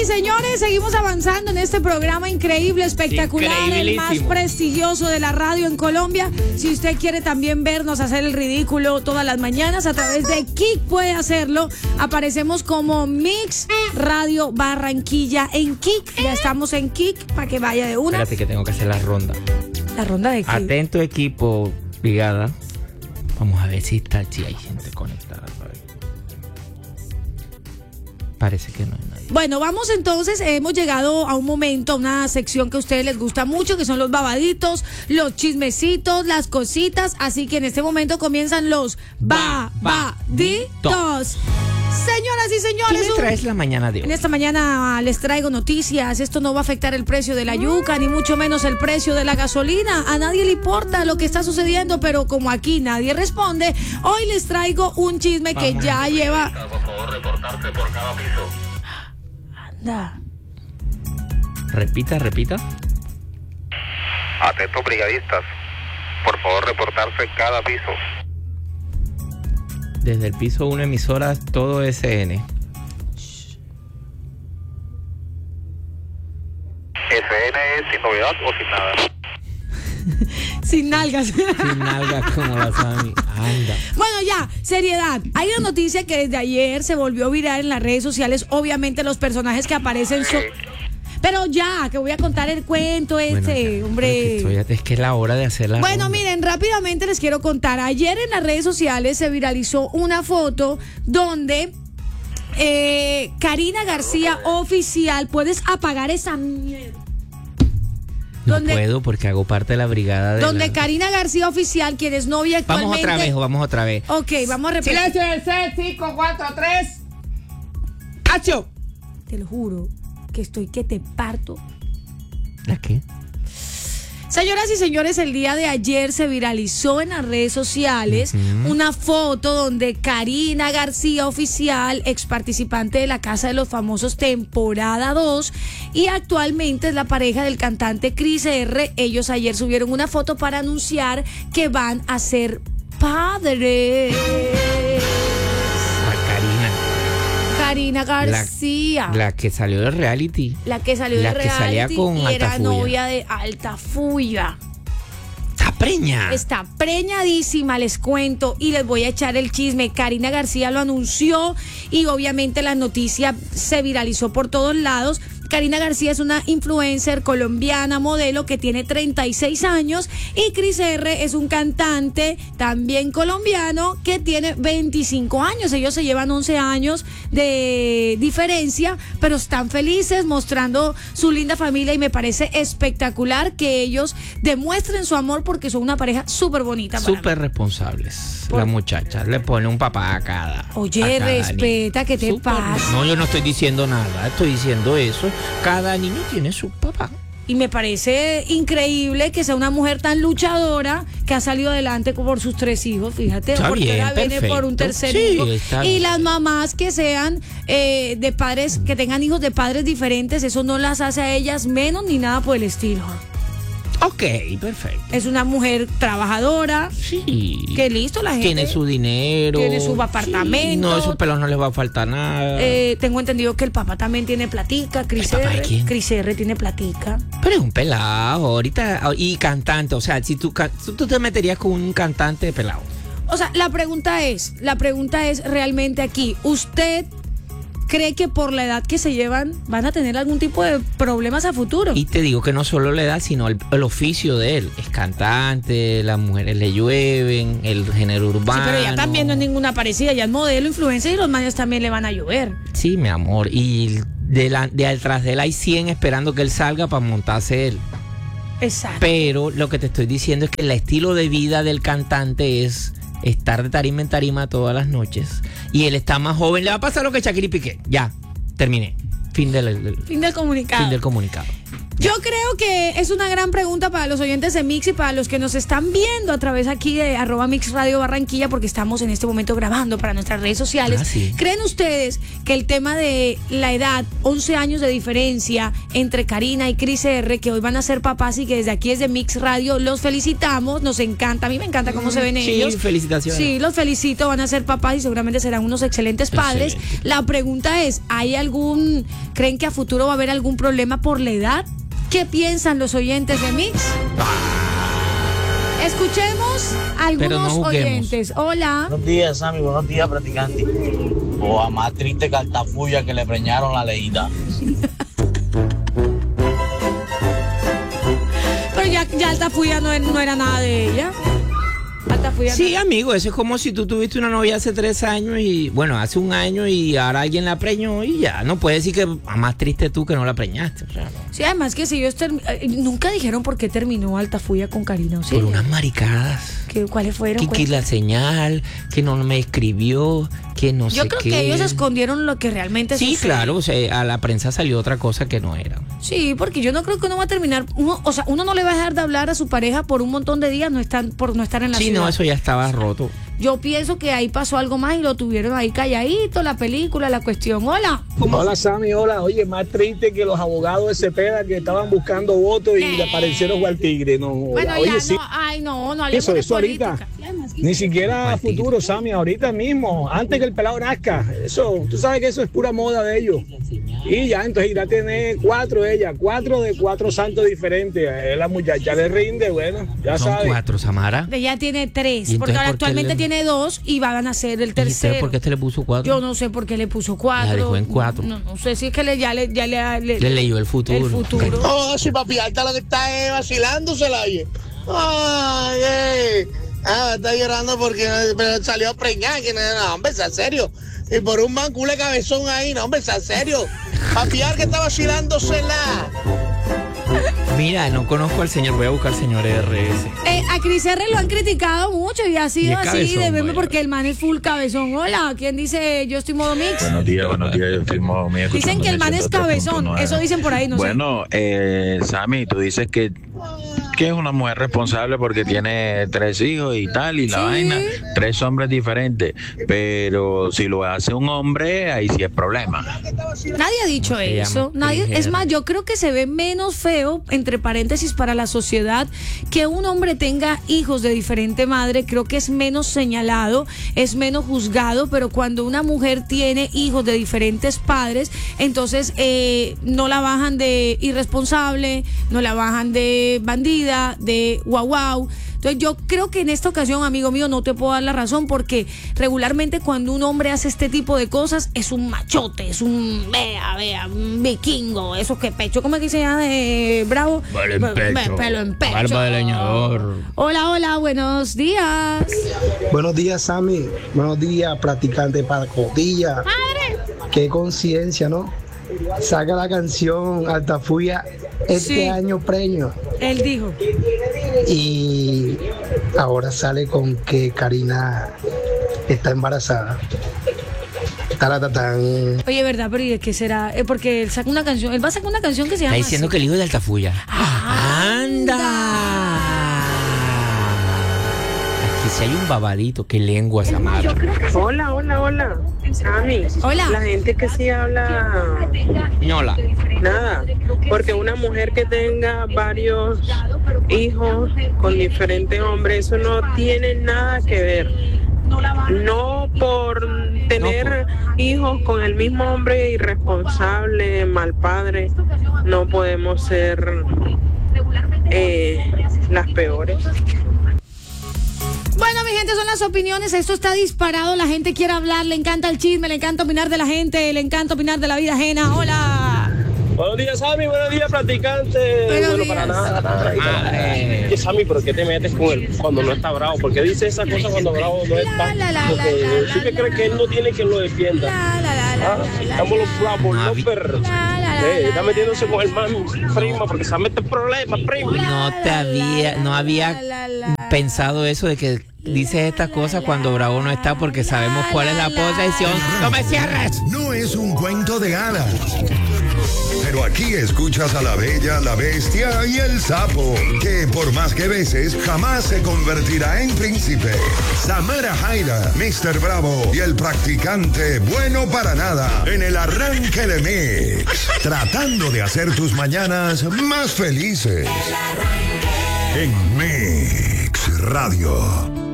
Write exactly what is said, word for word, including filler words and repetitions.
señores, seguimos avanzando en este programa increíble, espectacular, el más prestigioso de la radio en Colombia. Si usted quiere también vernos hacer el ridículo todas las mañanas a través de Kik, puede hacerlo. Aparecemos como Mix Radio Barranquilla en Kik. Ya estamos en Kik para que vaya de una. Espérate que tengo que hacer la ronda. ¿La ronda de qué? Atento, equipo, brigada. Vamos a ver si está, si hay gente conectada. Parece que no hay nadie. Bueno, vamos entonces, hemos llegado a un momento, a una sección que a ustedes les gusta mucho, que son los babaditos, los chismecitos, las cositas, así que en este momento comienzan los babaditos. Señoras y señores, ¿qué me traes la mañana de hoy? En esta mañana les traigo noticias. Esto no va a afectar el precio de la yuca, ni mucho menos el precio de la gasolina. A nadie le importa lo que está sucediendo, pero como aquí nadie responde, hoy les traigo un chisme que Vamos. ya lleva... Por favor, reportarse por cada piso. Anda. Repita, repita. Atentos brigadistas, por favor, reportarse cada piso. Desde el piso uno, emisoras, todo S N. ¿S N es sin novedad o sin nada? Sin nalgas. Sin nalgas como la Sami. Anda. Bueno, ya, seriedad. Hay una noticia que desde ayer se volvió viral en las redes sociales. Obviamente los personajes que aparecen son... Pero ya, que voy a contar el cuento este, bueno, ya, hombre. Estoy, es que es la hora de hacer la Bueno, ronda. miren, rápidamente les quiero contar. Ayer en las redes sociales se viralizó una foto donde eh, Karina García Oficial, puedes apagar esa mierda. No donde, puedo porque hago parte de la brigada de Donde la... Karina García Oficial, quien es novia actualmente... Vamos otra vez, vamos otra vez. Ok, vamos a repetir. Silencio del set, cinco, cuatro, tres. ¡Acción! Te lo juro que estoy que te parto. ¿La qué? Señoras y señores, el día de ayer se viralizó en las redes sociales uh-huh. una foto donde Karina García Oficial, ex participante de La Casa de los Famosos temporada dos, y actualmente es la pareja del cantante Cris R. Ellos ayer subieron una foto para anunciar que van a ser padres. Karina García. La, la que salió del reality. La que salió del reality. La que salía con y era Altafulla. novia de Altafulla. Está preña. Está preñadísima, les cuento, y les voy a echar el chisme. Karina García lo anunció y obviamente la noticia se viralizó por todos lados. Karina García es una influencer colombiana, modelo, que tiene treinta y seis años, y Cris R es un cantante también colombiano que tiene veinticinco años. Ellos se llevan once años de diferencia, pero están felices mostrando su linda familia, y me parece espectacular que ellos demuestren su amor porque son una pareja súper bonita. Súper responsables. Por... La muchacha le pone un papá a cada. Oye, a cada respeta, niño. ¿qué te Super... pasa? No, yo no estoy diciendo nada, estoy diciendo eso. Cada niño tiene su papá. Y me parece increíble que sea una mujer tan luchadora que ha salido adelante por sus tres hijos, fíjate, está porque bien, ahora viene por un tercer sí, hijo. Y bien. las mamás que sean eh, de padres, que tengan hijos de padres diferentes, eso no las hace a ellas menos ni nada por el estilo. Ok, perfecto. Es una mujer trabajadora. Sí. Que listo, la gente tiene su dinero. Tiene su apartamento. Sí, no, a esos pelos no les va a faltar nada. Eh, tengo entendido que el papá también tiene platica. Cris ¿El papá de R. quién? Cris R tiene platica. Pero es un pelado ahorita. Y cantante. O sea, si tú, tú te meterías con un cantante pelado. O sea, la pregunta es, la pregunta es realmente aquí, ¿usted cree que por la edad que se llevan van a tener algún tipo de problemas a futuro? Y te digo que no solo la edad, sino el, el oficio de él. Es cantante, las mujeres le llueven, el género urbano. Sí, pero ya también no es ninguna parecida, ya es modelo, influencer, y los manes también le van a llover. Sí, mi amor. Y de, la, de atrás de él hay cien esperando que él salga para montarse él. Exacto. Pero lo que te estoy diciendo es que el estilo de vida del cantante es estar de tarima en tarima todas las noches, y él está más joven. Le va a pasar lo que Shakira y Piqué. Ya, terminé. Fin del, del, fin del comunicado. Fin del comunicado. Yo creo que es una gran pregunta para los oyentes de Mix y para los que nos están viendo a través aquí de arroba Mix Radio Barranquilla, porque estamos en este momento grabando para nuestras redes sociales. Ah, sí. ¿Creen ustedes que el tema de la edad, once años de diferencia entre Karina y Cris R, que hoy van a ser papás y que desde aquí desde Mix Radio los felicitamos, nos encanta, a mí me encanta cómo se ven Sí, ellos. felicitaciones. Sí, los felicito, van a ser papás y seguramente serán unos excelentes padres. Excelente. La pregunta es, ¿hay algún, creen que a futuro va a haber algún problema por la edad? ¿Qué piensan los oyentes de Mix? Escuchemos a Pero no algunos juguemos. oyentes. Hola. Buenos días, Sammy. Buenos días, practicante. O a más triste que Altafulla que le preñaron la leída. Pero ya, ya Altafulla no, no era nada de ella. Altafulla Sí, no. amigo, eso es como si tú tuviste una novia hace tres años y, bueno, hace un año y ahora alguien la preñó y ya. No puedes decir que más triste tú que no la preñaste. O sea, no. Sí, además que si ellos termi- eh, nunca dijeron por qué terminó Altafulla con Karina, ¿o sí? Por unas maricadas. ¿Qué, ¿Cuáles fueron? Que, que ¿Cuáles? la señal, que no me escribió, que no Yo sé creo qué. que ellos escondieron lo que realmente Sí, sucede. claro, o sea, a la prensa salió otra cosa que no era. Sí, porque yo no creo que uno va a terminar, uno, o sea, uno no le va a dejar de hablar a su pareja por un montón de días no están, por no estar en la Sí, ciudad. no, eso ya estaba roto. Yo pienso que ahí pasó algo más y lo tuvieron ahí calladito, la película, la cuestión. Hola. Hola Sammy, hola. Oye, más triste que los abogados de Cepeda que estaban buscando votos y Eh. le aparecieron al tigre. No, Bueno, Oye, ya sí. no, ay no, no hablemos Eso, de eso política. ahorita. Ni siquiera a ¿Cuál tigre? futuro, Sammy, ahorita mismo, antes que el pelado nazca. Eso, tú sabes que eso es pura moda de ellos. Y ya, entonces irá a tener cuatro ella, cuatro de cuatro santos diferentes. Eh, La muchacha le rinde, bueno, ya Son sabes. cuatro, Samara. Ella tiene tres, ¿Y porque entonces ahora por qué actualmente le- tiene dos y van a ser el ¿Y usted tercero. por qué este le puso cuatro? Yo no sé por qué le puso cuatro. La dejó en cuatro. No, no sé si es que le, ya le, ya le, le, Le leyó el futuro. el futuro. Oh, si papi Alta lo que está es vacilándosela, oye. Ay, eh. Ah, está llorando porque pero salió preñada. Que no, no, hombre, sea serio. Y por un man cule cabezón ahí, no, hombre, sea serio. Papi Alta que está vacilándosela. Mira, no conozco al señor, voy a buscar al señor R S. Eh, a Cris R lo han criticado mucho y ha sido Y es así cabezón, de meme vaya. porque el man es full cabezón. Hola, ¿quién dice yo estoy modo mix? Buenos días, buenos días. Yo estoy modo mío Dicen que el man es escuchando cabezón, ciento tres punto nueve. eso dicen por ahí, no sé. Bueno, eh, Sammy, tú dices que, que es una mujer responsable porque tiene tres hijos y tal, y la Sí. vaina, tres hombres diferentes. Pero si lo hace un hombre, ahí sí es problema. Nadie ha dicho Se eso. llama Nadie, Cris es R. más, yo creo que se ve menos feo, entre paréntesis, para la sociedad, que un hombre tenga hijos de diferente madre. Creo que es menos señalado, es menos juzgado, pero cuando una mujer tiene hijos de diferentes padres, entonces eh, no la bajan de irresponsable, no la bajan de bandida, de guau guau. Entonces yo creo que en esta ocasión, amigo mío, no te puedo dar la razón porque regularmente cuando un hombre hace este tipo de cosas es un machote, es un, vea, vea, un vikingo, eso que pecho, ¿cómo es que se llama? Eh, bravo. Pelo en Be- be- pecho. Pelo en pecho. Barba de leñador. Hola, hola, buenos días. Buenos días, Sammy. Buenos días, practicante para cotilla. Qué conciencia, ¿no? Saca la canción Altafulla este Sí. año premio. Él dijo. Y ahora sale con que Karina está embarazada. Taratatán. Oye, ¿verdad? Pero ¿y de qué será? Eh, porque él saca una canción, él va a sacar una canción que se llama Está diciendo así. que el hijo de Altafulla. ¡Anda! Aquí sí hay un babadito, qué lengua, Samara. Hola, hola, hola. Sammy. Hola. La gente que sí habla Ñola. nada. Porque una mujer que tenga varios hijos con diferentes hombres, eso no tiene nada que ver. No por tener hijos con el mismo hombre irresponsable, mal padre, no podemos ser eh, las peores. Bueno, mi gente, son las opiniones. Esto está disparado. La gente quiere hablar. Le encanta el chisme. Le encanta opinar de la gente. Le encanta opinar de la vida ajena. Hola. Buenos días, Sammy. Buenos días, practicante. Buenos bueno, días. para nada, nada. Madre. Oye, Sammy, ¿pero qué te metes con él cuando no está bravo? ¿Por qué dice esas cosas cuando bravo no está? La, la, la, Porque la, la, sí que la, cree que él no tiene quien lo defienda. La, la, la, la, Ah, la, la, estamos los bravos, No, los vi- perros. la, la, la, Eh, la, está la, metiéndose con el man, prima, porque se mete en problemas, prima. No te había, no había la, la, la. pensado eso de que dices estas cosas cuando Bravo no está porque sabemos cuál es la posición. ¡No me cierres! No es un cuento de hadas. Pero aquí escuchas a la bella, la bestia y el sapo, que por más que beses, jamás se convertirá en príncipe. Samara Jaira, mister Bravo y el practicante bueno para nada en el arranque de Mix, tratando de hacer tus mañanas más felices. En Mix Radio.